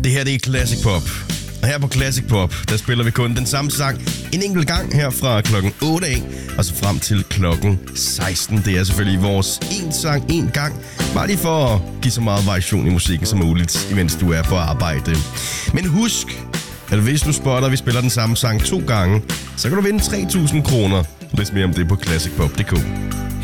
Det her det er Classic Pop. Og her på Classic Pop, der spiller vi kun den samme sang en enkelt gang her fra klokken 8 af, og så frem til klokken 16. Det er selvfølgelig vores en sang en gang, bare lige for at give så meget variation i musikken som muligt, imens du er på arbejde. Men husk, at hvis du spotter, at vi spiller den samme sang 2 gange, så kan du vinde 3.000 kroner. Læs mere om det på classicpop.dk.